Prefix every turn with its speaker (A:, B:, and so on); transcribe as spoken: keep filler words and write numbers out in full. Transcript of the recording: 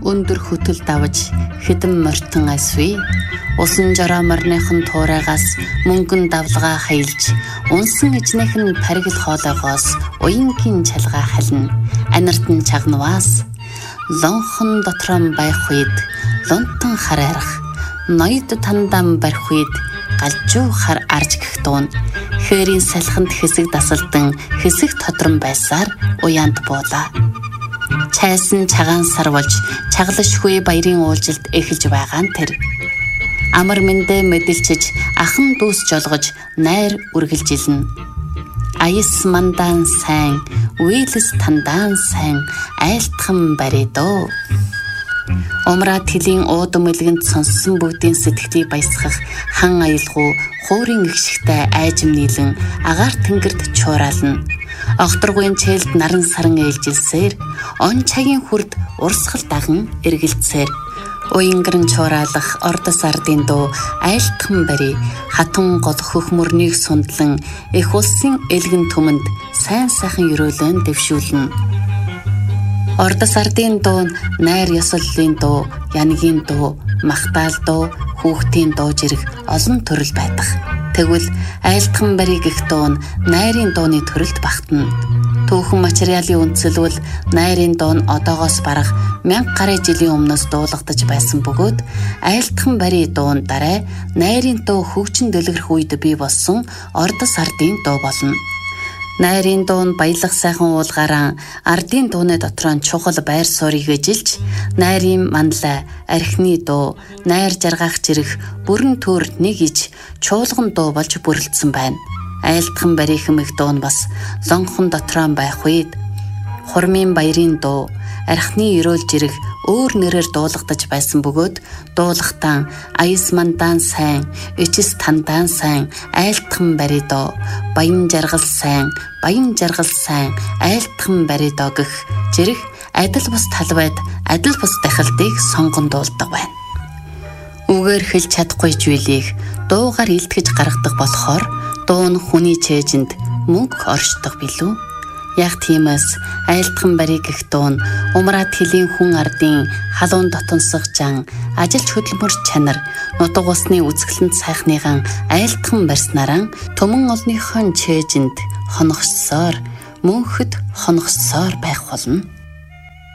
A: өндөр хөтөл давж хэдэн мортон асвэ. Усан жороо морныхон туурайгаас мөнгөн давлгаа хаялж, унсан ижнэх нь паргил хоолойгоос уянгийн чалгаа хална. Анартан чагнаваас лонхон дотрон байх үед лонтон хараарах, ноёд тандан барих үед галжуу хар арж гэх дуун. Хээрийн салхинд хэсэг дасалдан хэсэг тодрон байсаар уяанд буулаа. Чайсан цагаан сар болж чаглашгүй баярын уулжилт эхэлж байгаа нь тэр. Амар мэндэ мэдэлчиж ахан дүүс жолгож найр үргэлжилнэ. Аяс мандан сайн, үйлэс тандан сайн айлтхан баридоо. Умраа тэлийн уудам элгэнд сонссон бүгдийн сэтгэлийг баясгах хан аялгуу хуурын ихшигтэй айжим нийлэн агаар тэнгэрд чуурална. Огторгуйн чэлд наран саран ээлжилсээр он цагийн хүрд урсгал даган эргэлцээр уянгэрн чууралах ордос ардын дуу айлтхан бари хатан гол хөх мөрнийг сундлан их улсын элгэн түмэнд сайн сайхан өрөөлөн дэвшүүлнэ. Ордос ардын дуу найр ёслолын дуу, яныгийн дуу, махтаал дуу, хүүхдийн дуу зэрэг олон төрөл байдаг. Тэгвэл айлтхан бари гэх дуу нь найрын дууны төрөлд багтана. Түүхэн материалын үндсэлвэл найрын дуу нь одоогоос бараг мянга гаруй жилийн өмнөөс дуулагдаж байсан бөгөөд айлтхан бари дуу нь дараа найрын дуу хөгжин дэлгэрэх үед бий болсон ордос ардын дуу болно. Найрын дуу нь баялаг сайхан уулгаараа ардын дууны дотор нь чухал байр суурийг эжилж, найрын манлай, архины дуу, найр жаргах зэрэг бүрэн төр нэг иж чуулган дуу болж бүрэлдсэн байна. Айлтхан бари хэмэх дуу нь бас лонхон дотроо байх үед хурмын баярын дуу, архины өрөөл зэрэг өөр нэрээр дуулагдаж байсан бөгөөд дуулахтаа аяс мандан сайн, ичис тандан сайн, айлтхан бари доо, баян жаргал сайн, баян жаргал сайн, айлтхан бари доо гэх зэрэг адил бус талбайд адил бус дахилтыг сонгон дуулдаг байна. Үгээр хэлж чадахгүй зүйлийг дуугаар илтгэж гаргадаг болохоор дуу нь хүний чэйжинд мөнгө оршдог билүү? Яг тиймээс айлтхан бари гэх дуу нь умраа тэлийн хүн ардын халуун дотонсох жан, ажилч хөдөлмөр чанар, нутаг усны үзэсгэлэнт сайхныган айлтхан барьснараа төмөн олныхон чэйжинд хоногссоор, мөнхөд хоногссоор байх болно.